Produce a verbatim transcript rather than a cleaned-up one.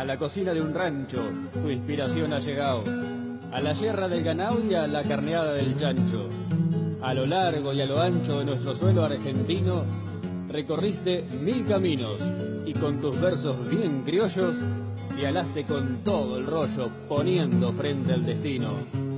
A la cocina de un rancho tu inspiración ha llegado, a la yerra del ganado y a la carneada del chancho. A lo largo y a lo ancho de nuestro suelo argentino recorriste mil caminos y con tus versos bien criollos te alaste con todo el rollo poniendo frente al destino.